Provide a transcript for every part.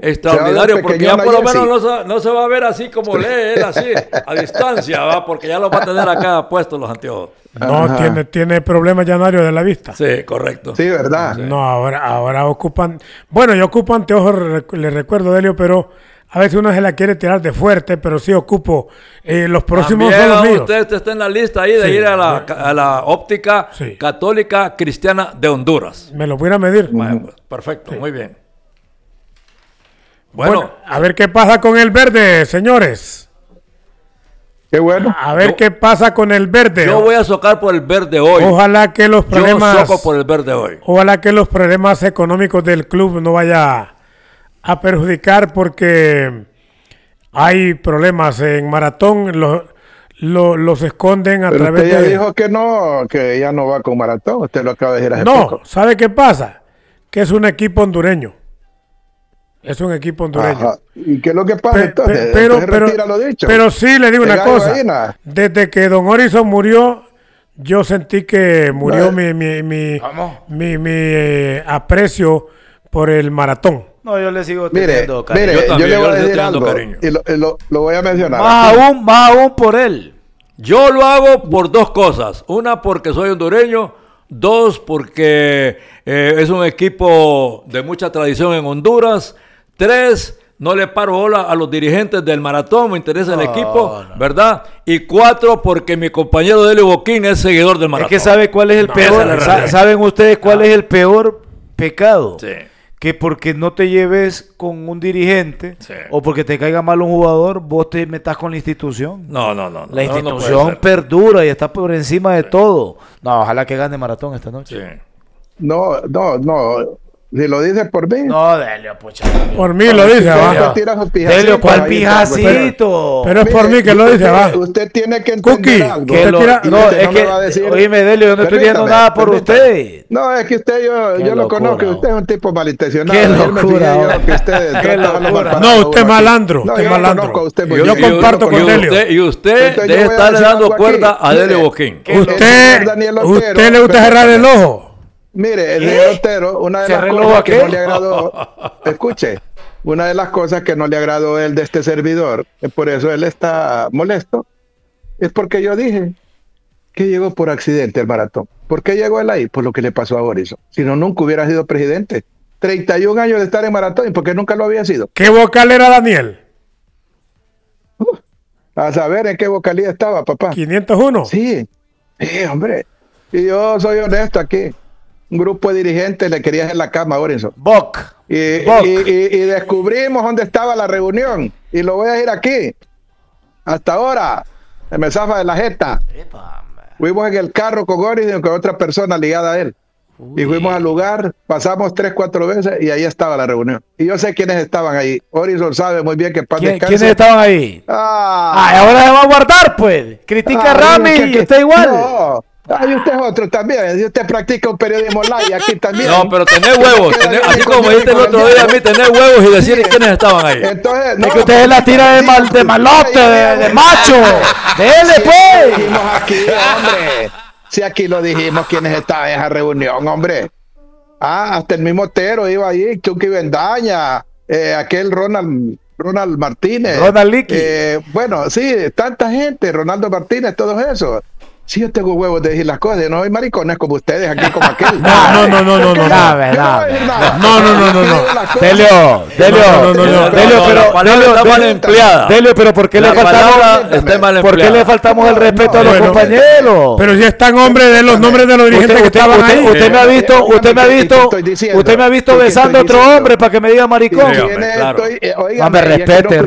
extraordinario, porque ya por lo menos no se va a ver así como lee él, así, a distancia, ¿va? Porque ya lo va a tener acá puestos los anteojos. No, tiene problemas ya Nario de la vista. Sí, correcto. Sí, ¿verdad? Sí. No, ahora ocupan... Bueno, yo ocupo anteojos, le recuerdo, Delio, pero a veces uno se la quiere tirar de fuerte, pero sí ocupo. Los próximos también, son los míos. Usted está en la lista ahí de ir a la óptica católica cristiana de Honduras. Me lo voy a medir. Bueno, perfecto, muy bien. Bueno, a ver qué pasa con el verde, señores. Qué bueno. A ver qué pasa con el verde. Yo voy a socar por el verde hoy. Ojalá que los problemas... Yo soco por el verde hoy. Ojalá que los problemas económicos del club no vaya a perjudicar, porque hay problemas en Maratón. Los esconden a Pero través usted ya dijo que no, que ya no va con Maratón. Usted lo acaba de decir hace poco. No, ¿sabe qué pasa? Que es un equipo hondureño. Es un equipo hondureño. Ajá. ¿Y qué es lo que pasa entonces? Pero sí le digo una cosa. Desde que Don Horizon murió, yo sentí que murió mi aprecio por el Maratón. No, yo le sigo teniendo cariño. Mire, yo le voy a decir algo, y lo voy a mencionar. Más aún por él. Yo lo hago por dos cosas. Una, porque soy hondureño. Dos, porque es un equipo de mucha tradición en Honduras. Tres, no le paro bola a los dirigentes del Maratón, me interesa el equipo, ¿verdad? Y cuatro, porque mi compañero Delio Boquín es seguidor del Maratón. Es que ¿sabe cuál es el peor? ¿Saben ustedes cuál es el peor pecado? Sí. Que porque no te lleves con un dirigente o porque te caiga mal un jugador, vos te metas con la institución. No. La institución perdura y está por encima de todo. No, ojalá que gane Maratón esta noche. Sí. No. Si lo dices por mí. No, Delio, pucha. Por mí lo dice, va. Delio, ¿cuál pijacito? Pero es por mí que lo dice, va. Usted tiene que entender algo. Oíme, Delio, yo no estoy diciendo nada por usted. No, es que usted, yo lo conozco. Usted es un tipo malintencionado. Qué locura. No, usted es malandro. Yo comparto con Delio. Y usted debe estarle dando cuerda a Delio Boquín. Usted le gusta cerrar el ojo. Mire, el señor Otero, una de las cosas que no le agradó, escuche, una de las cosas que no le agradó él de este servidor, por eso él está molesto, es porque yo dije que llegó por accidente el Maratón. ¿Por qué llegó él ahí? Por lo que le pasó a Horizon. Si no, nunca hubiera sido presidente. 31 años de estar en Maratón, ¿y por qué nunca lo había sido? ¿Qué vocal era Daniel? A saber en qué vocalía estaba, papá. 501. Sí, hombre. Y yo soy honesto aquí. Un grupo de dirigentes le quería hacer la cama a Horizon. Y descubrimos dónde estaba la reunión. Y lo voy a decir aquí. Hasta ahora, se me zafa de la jeta. Fuimos en el carro con Horizon, con otra persona ligada a él. Y fuimos al lugar, pasamos 3-4 veces y ahí estaba la reunión. Y yo sé quiénes estaban ahí. Horizon sabe muy bien que paz descanse. ¿Quiénes estaban ahí? Ahora se va a guardar, pues. Critica a Rami y está igual. No. Y usted es otro también. Y usted practica un periodismo live aquí también. No, pero tener huevos. Así como dijiste el otro día a mí, tener huevos y decir quiénes estaban ahí. Entonces, es que usted es la tira de malote, de macho. Dele, pues. Dijimos aquí, hombre. Si aquí lo dijimos quiénes estaban en esa reunión, hombre. Hasta el mismo Otero iba ahí, Chucky Bendaña, aquel Ronald Martínez. Ronald Licky. Bueno, sí, tanta gente, Ronaldo Martínez, todos esos. Sí, yo tengo huevos de decir las cosas. No hay maricones como ustedes aquí, como aquel. No. Delio, pero ¿por qué le faltamos el respeto a los compañeros? Pero si están hombres de los nombres de los dirigentes que estaban ahí. Usted me ha visto besando a otro hombre para que me diga maricón. Hombre, respete.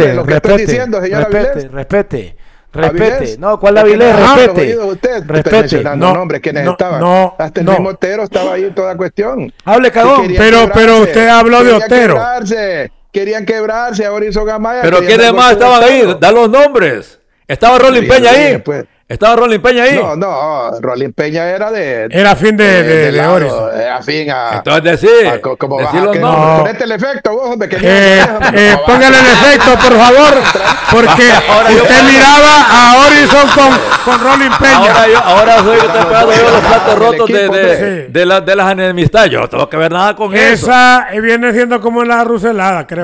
No, ¿cuál Avilés? Respete. ¿Quiénes estaban? Hasta el mismo Otero estaba ahí en toda cuestión. Hable, cagón. Pero usted habló de Otero. Querían quebrarse, ahora hizo Gamaya. Pero ¿quiénes más estaban ahí? Da los nombres. ¿Estaba Rolín Peña ahí? ¿Estaba Rolín Peña ahí? No, Rolín Peña era de... Era fin de Horizon. Era fin a... Entonces decir los nombres. Ponete el efecto, vos, hombre. Póngale el efecto, por favor, porque usted miraba a Horizon con Rolín Peña. Ahora soy que estoy pegando yo los platos rotos de las enemistades. Yo no tengo que ver nada con eso. Esa viene siendo como la ruselada, creo.